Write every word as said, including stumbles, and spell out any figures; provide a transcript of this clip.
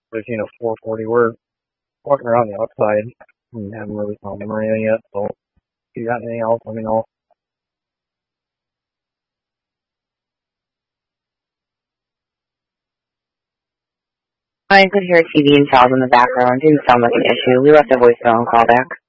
We've seen a four forty. We're walking around the outside and haven't really found them or anything yet. So if you got anything else, let me know. I could hear T V and sounds in the background. Didn't sound like an issue. We left a voicemail and call back.